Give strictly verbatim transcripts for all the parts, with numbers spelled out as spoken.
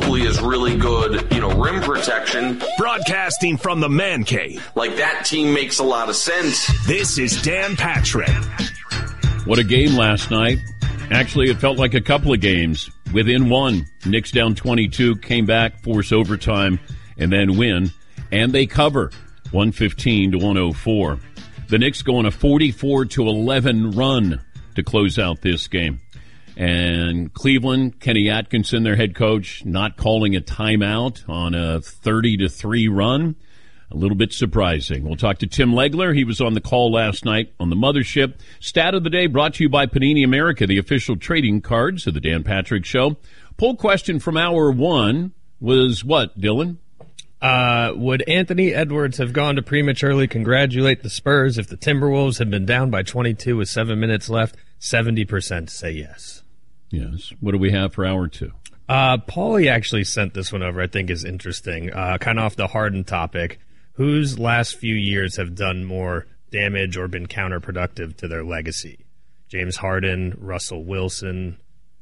Cooley is really good, you know, rim protection. Broadcasting from the Man Cave. Like, that team makes a lot of sense. This is Dan Patrick. What a game last night. Actually, it felt like a couple of games within one. Knicks down twenty-two, came back, force overtime, and then win. And they cover one fifteen to one oh four. The Knicks go on a forty-four to eleven run to close out this game. And Cleveland, Kenny Atkinson, their head coach, not calling a timeout on a thirty to three run. A little bit surprising. We'll talk to Tim Legler. He was on the call last night on the Mothership. Stat of the day brought to you by Panini America, the official trading cards of the Dan Patrick Show. Poll question from hour one was what, Dylan? Uh, would Anthony Edwards have gone to prematurely congratulate the Spurs if the Timberwolves had been down by twenty-two with seven minutes left? seventy percent say yes. Yes. What do we have for hour two? Uh, Paulie actually sent this one over, I think is interesting. Uh, kind of off the Harden topic. Whose last few years have done more damage or been counterproductive to their legacy? James Harden, Russell Wilson,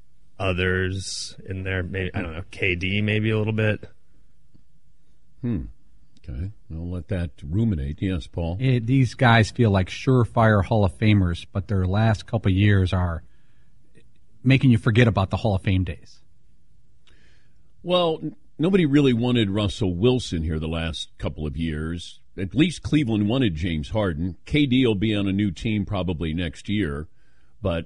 others in there. Maybe, I don't know, K D maybe a little bit. Hmm. Okay. I'll let that ruminate. Yes, Paul. It, these guys feel like surefire Hall of Famers, but their last couple of years are making you forget about the Hall of Fame days. Well, nobody really wanted Russell Wilson here the last couple of years. At least Cleveland wanted James Harden. K D will be on a new team probably next year. But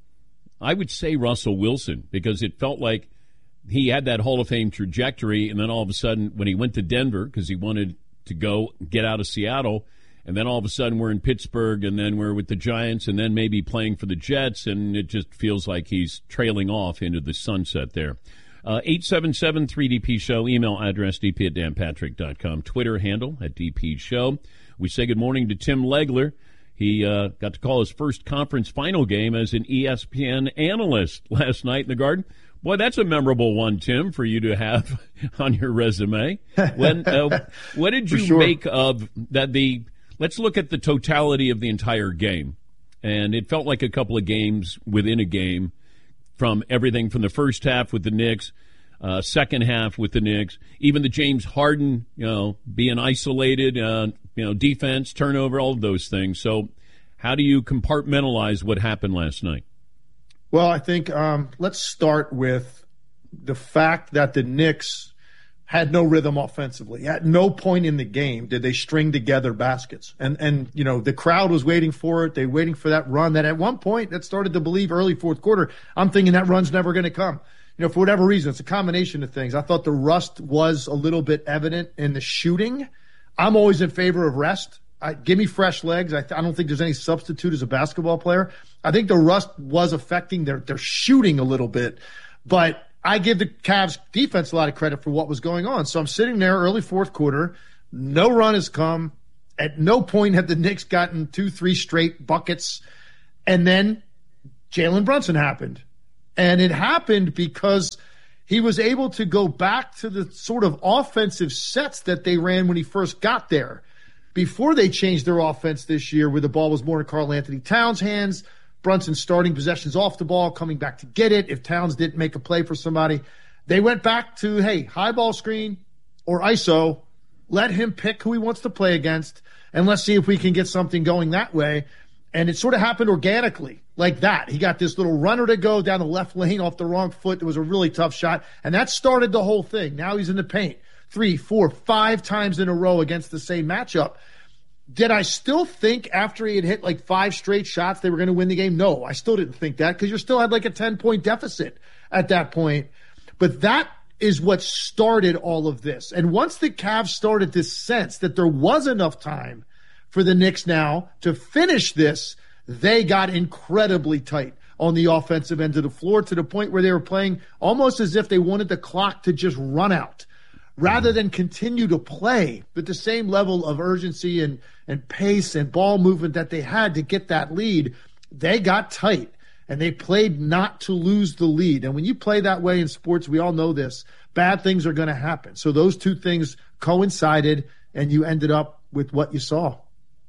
I would say Russell Wilson because it felt like he had that Hall of Fame trajectory, and then all of a sudden when he went to Denver because he wanted to go get out of Seattle, and then all of a sudden we're in Pittsburgh, and then we're with the Giants, and then maybe playing for the Jets, and it just feels like he's trailing off into the sunset there. Uh, eight seven seven three D P Show, email address d p at dan patrick dot com, Twitter handle at D P Show. We say good morning to Tim Legler. He uh, got to call his first conference final game as an E S P N analyst last night in the Garden. Boy, that's a memorable one, Tim, for you to have on your resume. When, uh, what did you sure. make of that? The let's look at the totality of the entire game, and it felt like a couple of games within a game. From everything from the first half with the Knicks, uh, second half with the Knicks, even the James Harden, you know, being isolated, uh, you know, defense, turnover, all of those things. So how do you compartmentalize what happened last night? Well, I think um, let's start with the fact that the Knicks had no rhythm offensively. At no point in the game did they string together baskets. And, and you know, the crowd was waiting for it. They were waiting for that run that at one point that started to believe early fourth quarter, I'm thinking that run's never going to come. You know, for whatever reason, it's a combination of things. I thought the rust was a little bit evident in the shooting. I'm always in favor of rest. I, give me fresh legs. I, th- I don't think there's any substitute as a basketball player. I think the rust was affecting their, their shooting a little bit. But I give the Cavs defense a lot of credit for what was going on. So I'm sitting there early fourth quarter. No run has come. At no point have the Knicks gotten two, three straight buckets. And then Jalen Brunson happened. And it happened because he was able to go back to the sort of offensive sets that they ran when he first got there. Before they changed their offense this year, where the ball was more in Karl Anthony Towns' hands, Brunson starting possessions off the ball, coming back to get it. If Towns didn't make a play for somebody, they went back to, hey, high ball screen or I S O. Let him pick who he wants to play against, and let's see if we can get something going that way. And it sort of happened organically like that. He got this little runner to go down the left lane off the wrong foot. It was a really tough shot, and that started the whole thing. Now he's in the paint three, four, five times in a row against the same matchup. Did I still think after he had hit like five straight shots they were going to win the game? No, I still didn't think that because you still had like a ten-point deficit at that point. But that is what started all of this. And once the Cavs started to sense that there was enough time for the Knicks now to finish this, they got incredibly tight on the offensive end of the floor to the point where they were playing almost as if they wanted the clock to just run out rather than continue to play with the same level of urgency and, and pace and ball movement that they had to get that lead. They got tight, and they played not to lose the lead. And when you play that way in sports, we all know this, bad things are going to happen. So those two things coincided, and you ended up with what you saw.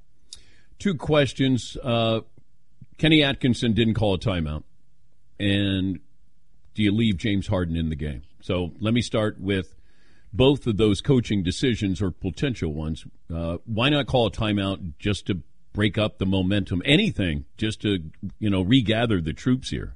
Two questions. Uh, Kenny Atkinson didn't call a timeout. And do you leave James Harden in the game? So let me start with both of those coaching decisions or potential ones. Uh, why not call a timeout just to break up the momentum? Anything just to, you know, regather the troops here.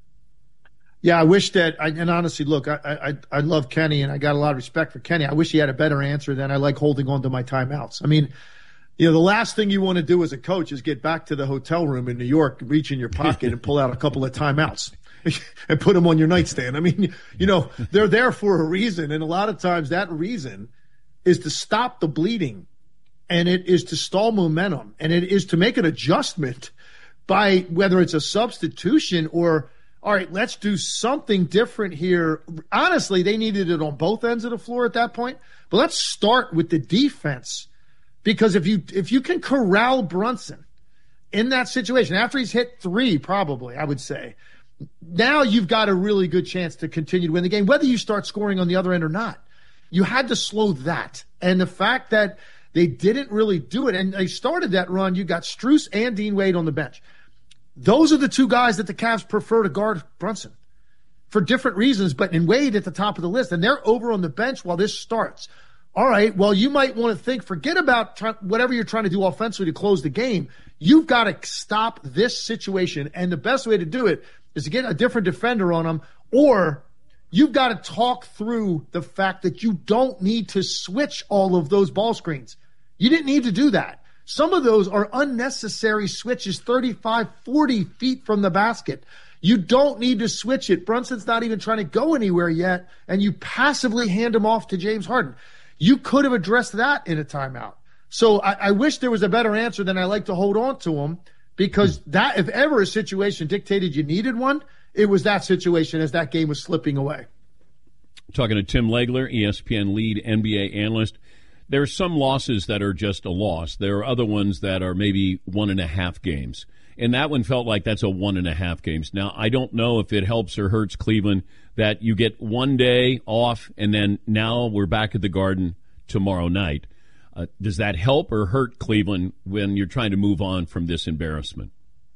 Yeah, I wish that, I, and honestly, look, I, I I love Kenny, and I got a lot of respect for Kenny. I wish he had a better answer than I like holding on to my timeouts. I mean, you know, the last thing you want to do as a coach is get back to the hotel room in New York, reach in your pocket and pull out a couple of timeouts and put them on your nightstand. I mean, you know, they're there for a reason, and a lot of times that reason is to stop the bleeding, and it is to stall momentum, and it is to make an adjustment by whether it's a substitution or, all right, let's do something different here. Honestly, they needed it on both ends of the floor at that point. But let's start with the defense, because if you if you can corral Brunson in that situation, after he's hit three, probably, I would say, now you've got a really good chance to continue to win the game, whether you start scoring on the other end or not. You had to slow that. And the fact that they didn't really do it, and they started that run, you got Strus and Dean Wade on the bench. Those are the two guys that the Cavs prefer to guard Brunson for different reasons, but in Wade at the top of the list, and they're over on the bench while this starts. All right, well, you might want to think, forget about try, whatever you're trying to do offensively to close the game. You've got to stop this situation, and the best way to do it is to get a different defender on them, or you've got to talk through the fact that you don't need to switch all of those ball screens. You didn't need to do that. Some of those are unnecessary switches thirty-five, forty feet from the basket. You don't need to switch it. Brunson's not even trying to go anywhere yet, and you passively hand him off to James Harden. You could have addressed that in a timeout. So I, I wish there was a better answer than I like to hold on to him, because that, if ever a situation dictated you needed one, it was that situation as that game was slipping away. Talking to Tim Legler, E S P N lead N B A analyst. There are some losses that are just a loss. There are other ones that are maybe one and a half games. And that one felt like that's a one and a half games. Now, I don't know if it helps or hurts Cleveland that you get one day off and then now we're back at the Garden tomorrow night. Uh, does that help or hurt Cleveland when you're trying to move on from this embarrassment?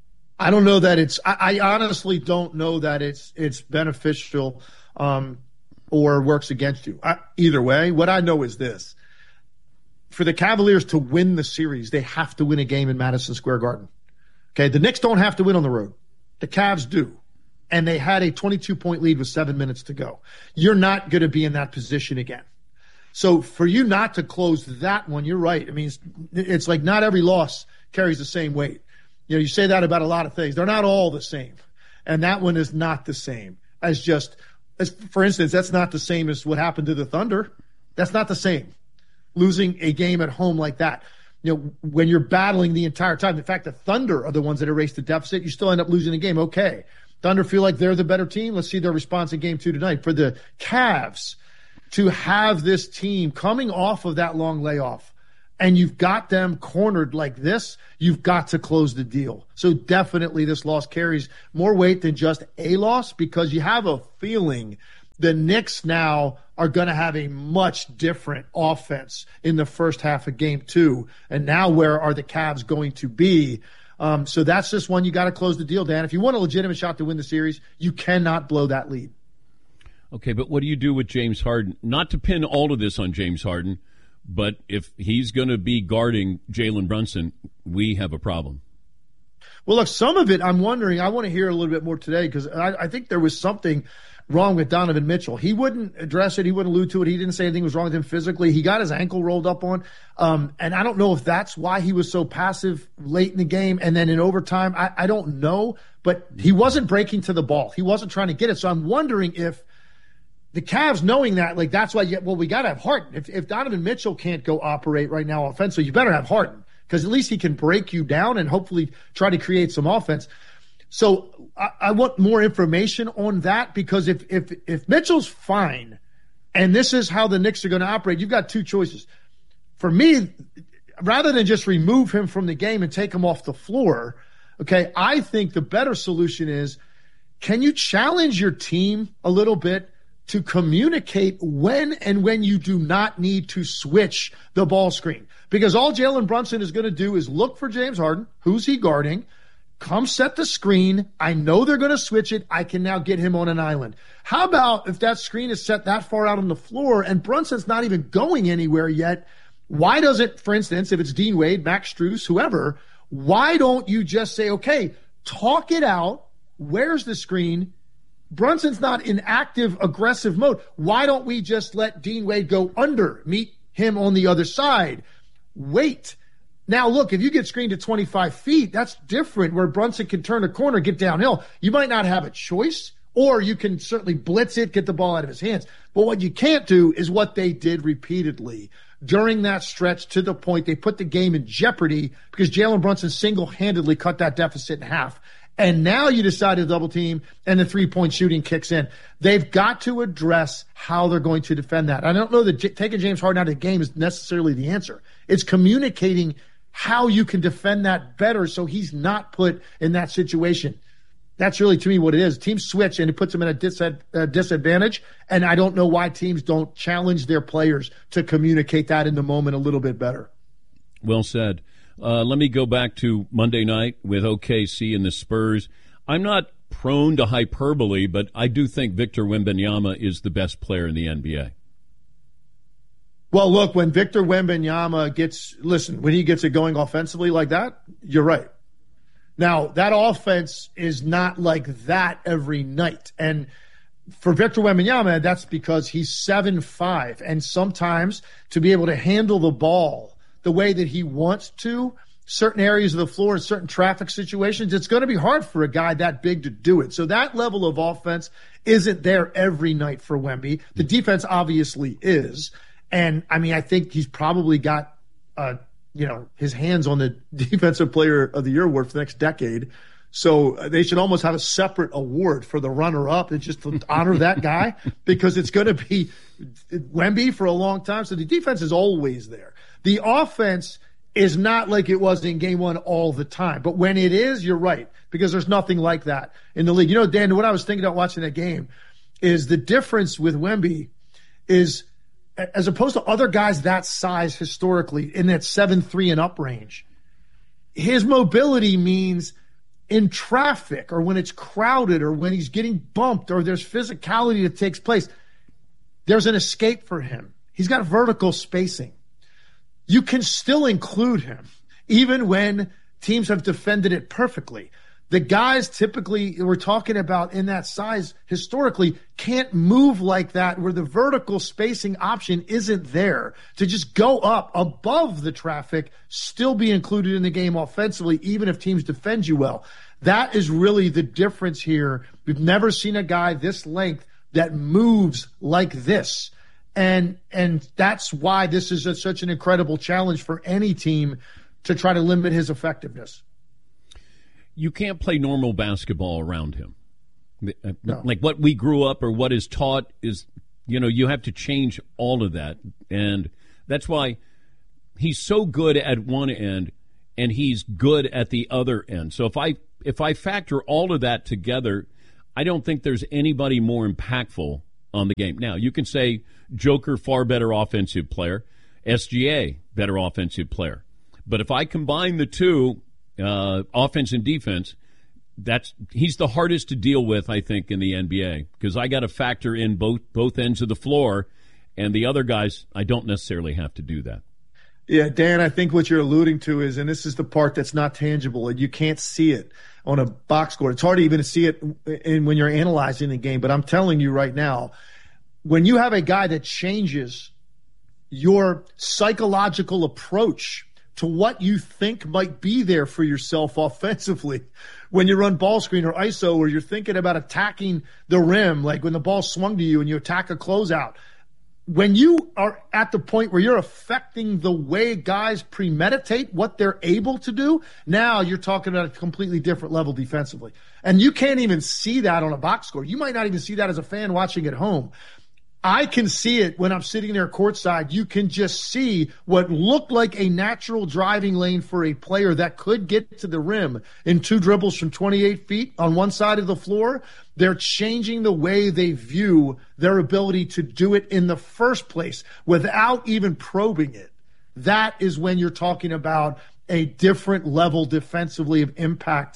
I don't know that it's – I honestly don't know that it's it's beneficial um, or works against you. I, either way, what I know is this. For the Cavaliers to win the series, they have to win a game in Madison Square Garden. Okay, the Knicks don't have to win on the road. The Cavs do. And they had a twenty-two point lead with seven minutes to go. You're not going to be in that position again. So for you not to close that one, you're right. I mean, it's, it's like not every loss carries the same weight. You know, you say that about a lot of things. They're not all the same. And that one is not the same as just, as for instance, that's not the same as what happened to the Thunder. That's not the same. Losing a game at home like that, you know, when you're battling the entire time. In fact, the Thunder are the ones that erased the deficit. You still end up losing the game. Okay. Thunder feel like they're the better team. Let's see their response in game two tonight. For the Cavs to have this team coming off of that long layoff, and you've got them cornered like this, you've got to close the deal. So definitely this loss carries more weight than just a loss, because you have a feeling the Knicks now are going to have a much different offense in the first half of game two. And now where are the Cavs going to be? Um, so that's just one you got to close the deal, Dan. If you want a legitimate shot to win the series, you cannot blow that lead. Okay, but what do you do with James Harden? Not to pin all of this on James Harden, but if he's going to be guarding Jalen Brunson, we have a problem. Well, look, some of it I'm wondering, I want to hear a little bit more today, because I, I think there was something wrong with Donovan Mitchell. He wouldn't address it. He wouldn't allude to it. He didn't say anything was wrong with him physically. He got his ankle rolled up on. Um, and I don't know if that's why he was so passive late in the game. And then in overtime, I, I don't know. But he wasn't breaking to the ball. He wasn't trying to get it. So I'm wondering if the Cavs, knowing that, like, that's why, you, well, we got to have Harden. If, if Donovan Mitchell can't go operate right now offensively, you better have Harden, because at least he can break you down and hopefully try to create some offense. So I, I want more information on that, because if, if if Mitchell's fine and this is how the Knicks are going to operate, you've got two choices. For me, rather than just remove him from the game and take him off the floor, okay, I think the better solution is, can you challenge your team a little bit to communicate when and when you do not need to switch the ball screen? Because all Jalen Brunson is going to do is look for James Harden. Who's he guarding? come set the screen. I know they're going to switch it. I can now get him on an island. How about if that screen is set that far out on the floor and Brunson's not even going anywhere yet? Why doesn't, for instance, if it's Dean Wade, Max Strus, whoever, why don't you just say, okay, talk it out. Where's the screen? Brunson's not in active, aggressive mode. Why don't we just let Dean Wade go under, meet him on the other side? Wait. Now, look, if you get screened at twenty-five feet, that's different where Brunson can turn a corner, get downhill. You might not have a choice, or you can certainly blitz it, get the ball out of his hands. But what you can't do is what they did repeatedly during that stretch to the point they put the game in jeopardy because Jalen Brunson single-handedly cut that deficit in half. And now you decide to double team and the three-point shooting kicks in. They've got to address how they're going to defend that. I don't know that J- taking James Harden out of the game is necessarily the answer. It's communicating how you can defend that better so he's not put in that situation. That's really, to me, what it is. Teams switch, and it puts them at a dis- uh, disadvantage, and I don't know why teams don't challenge their players to communicate that in the moment a little bit better. Well said. Uh, let me go back to Monday night with O K C and the Spurs. I'm not prone to hyperbole, but I do think Victor Wembanyama is the best player in the N B A. Well, look, when Victor Wembanyama gets, listen, when he gets it going offensively like that, you're right. Now, that offense is not like that every night. And for Victor Wembanyama, that's because he's seven five. And sometimes to be able to handle the ball the way that he wants to, certain areas of the floor in certain traffic situations, it's going to be hard for a guy that big to do it. So that level of offense isn't there every night for Wemby. The defense obviously is. And, I mean, I think he's probably got, uh, you know, his hands on the Defensive Player of the Year award for the next decade. So they should almost have a separate award for the runner-up and just to honor that guy because it's going to be Wemby for a long time. So the defense is always there. The offense is not like it was in game one all the time. But when it is, you're right, because there's nothing like that in the league. You know, Dan, what I was thinking about watching that game is the difference with Wemby is as opposed to other guys that size historically in that seven three and up range, his mobility means in traffic or when it's crowded or when he's getting bumped or there's physicality that takes place, there's an escape for him. He's got vertical spacing. You can still include him even when teams have defended it perfectly. The guys typically we're talking about in that size historically can't move like that where the vertical spacing option isn't there to just go up above the traffic, still be included in the game offensively, even if teams defend you well. That is really the difference here. We've never seen a guy this length that moves like this. And and that's why this is a, such an incredible challenge for any team to try to limit his effectiveness. You can't play normal basketball around him. No. Like what we grew up or what is taught is, you know, you have to change all of that. And that's why he's so good at one end and he's good at the other end. So if I if I factor all of that together, I don't think there's anybody more impactful on the game. Now, you can say Joker, far better offensive player, S G A, better offensive player. But if I combine the two, Uh, offense and defense, that's he's the hardest to deal with, I think, in the N B A because I got to factor in both both ends of the floor, and the other guys, I don't necessarily have to do that. Yeah, Dan, I think what you're alluding to is, and this is the part that's not tangible, and you can't see it on a box score. It's hard to even see it in, when you're analyzing the game, but I'm telling you right now, when you have a guy that changes your psychological approach to what you think might be there for yourself offensively when you run ball screen or I S O or you're thinking about attacking the rim, like when the ball swung to you and you attack a closeout. When you are at the point where you're affecting the way guys premeditate what they're able to do, now you're talking about a completely different level defensively. And you can't even see that on a box score. You might not even see that as a fan watching at home. I can see it when I'm sitting there courtside. You can just see what looked like a natural driving lane for a player that could get to the rim in two dribbles from twenty-eight feet on one side of the floor. They're changing the way they view their ability to do it in the first place without even probing it. That is when you're talking about a different level defensively of impact.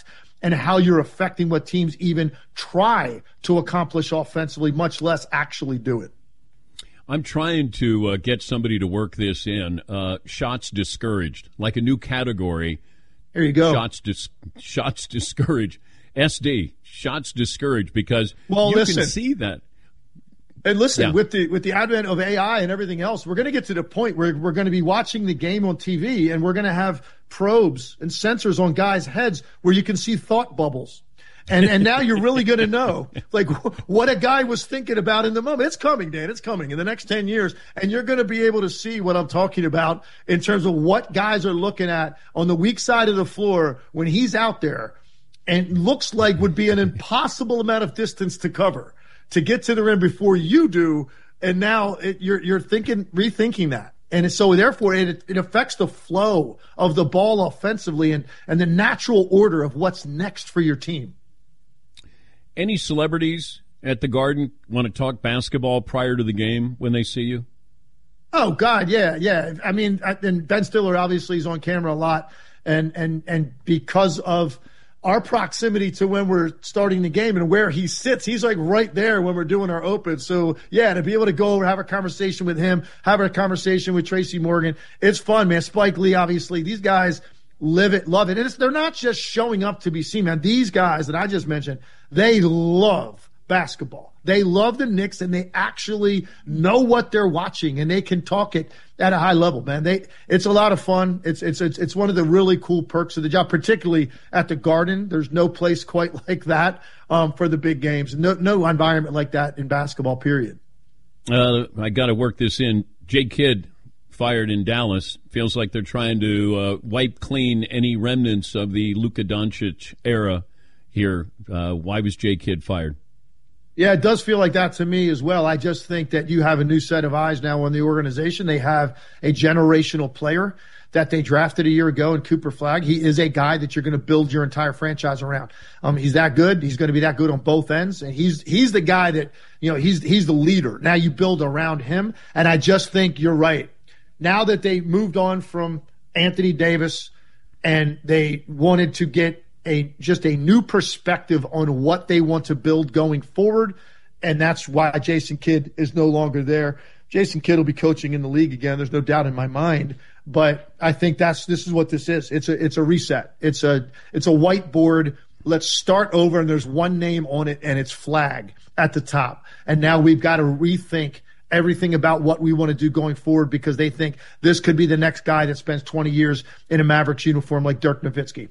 and how you're affecting what teams even try to accomplish offensively, much less actually do it. I'm trying to uh, get somebody to work this in. Uh, shots discouraged, like a new category. There you go. Shots dis- shots discouraged. S D, shots discouraged, because well, you listen. can see that. And listen, Yeah. with the with the advent of A I and everything else, we're going to get to the point where we're going to be watching the game on T V, and we're going to have probes and sensors on guys' heads where you can see thought bubbles. And and now you're really going to know like what a guy was thinking about in the moment. It's coming, Dan. It's coming in the next ten years, and you're going to be able to see what I'm talking about in terms of what guys are looking at on the weak side of the floor when he's out there, and looks like would be an impossible amount of distance to cover to get to the rim before you do. And now it, you're you're thinking, rethinking that. And so therefore it it affects the flow of the ball offensively and, and the natural order of what's next for your team. Any celebrities at the Garden want to talk basketball prior to the game when they see you? Oh God, yeah, yeah. I mean, I, and Ben Stiller obviously is on camera a lot, and and and because of our proximity to when we're starting the game and where he sits, he's like right there when we're doing our open. So yeah, to be able to go over, have a conversation with him, have a conversation with Tracy Morgan, it's fun, man. Spike Lee, obviously, these guys live it, love it. And it's, they're not just showing up to be seen, man. These guys that I just mentioned, they love basketball. They love the Knicks, and they actually know what they're watching, and they can talk it at a high level, man. They, it's a lot of fun. It's, it's, it's, it's one of the really cool perks of the job, particularly at the Garden. There's no place quite like that, um, for the big games. No, no environment like that in basketball, period. Uh, I got to work this in. Jay Kidd fired in Dallas. Feels like they're trying to uh, wipe clean any remnants of the Luka Doncic era here. Uh, why was Jay Kidd fired? Yeah, it does feel like that to me as well. I just think that you have a new set of eyes now on the organization. They have a generational player that they drafted a year ago in Cooper Flagg. He is a guy that you're going to build your entire franchise around. Um, he's that good. He's going to be that good on both ends. And he's, he's the guy that, you know, he's, he's the leader. Now you build around him. And I just think you're right. Now that they moved on from Anthony Davis and they wanted to get a just a new perspective on what they want to build going forward, and that's why Jason Kidd is no longer there. Jason Kidd will be coaching in the league again. There's no doubt in my mind. But I think that's this is what this is. It's a it's a reset. It's a it's a whiteboard. Let's start over, and there's one name on it, and it's Flagg at the top. And now we've got to rethink everything about what we want to do going forward, because they think this could be the next guy that spends twenty years in a Mavericks uniform like Dirk Nowitzki.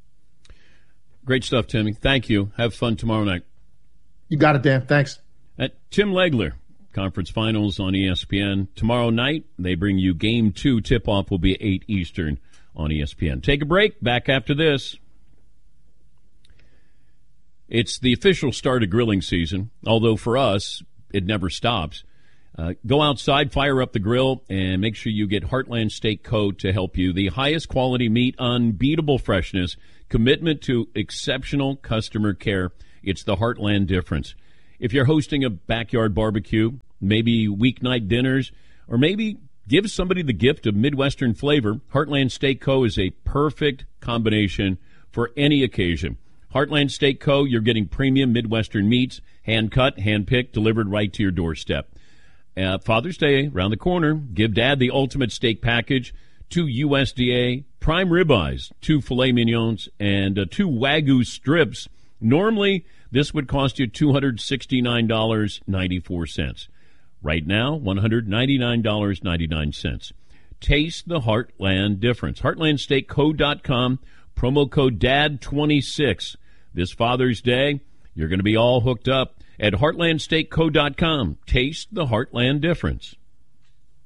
Great stuff, Timmy. Thank you. Have fun tomorrow night. You got it, Dan. Thanks. At Tim Legler, Conference Finals on E S P N. Tomorrow night, they bring you Game two. Tip-off will be eight Eastern on E S P N. Take a break. Back after this. It's the official start of grilling season, although for us, it never stops. Uh, go outside, fire up the grill, and make sure you get Heartland Steak Co. to help you. The highest quality meat, unbeatable freshness, commitment to exceptional customer care. It's the Heartland difference. If you're hosting a backyard barbecue, maybe weeknight dinners, or maybe give somebody the gift of Midwestern flavor, Heartland Steak Co. is a perfect combination for any occasion. Heartland Steak Co., you're getting premium Midwestern meats, hand-cut, hand-picked, delivered right to your doorstep. Uh, Father's Day around the corner. Give Dad the ultimate steak package, two U S D A prime ribeyes, two filet mignons, and uh, two Wagyu strips. Normally, this would cost you two hundred sixty-nine dollars and ninety-four cents. Right now, one hundred ninety-nine dollars and ninety-nine cents. Taste the Heartland difference. heartland steak co dot com, promo code D A D twenty-six. This Father's Day, you're going to be all hooked up at heartland steak co dot com. Taste the Heartland difference.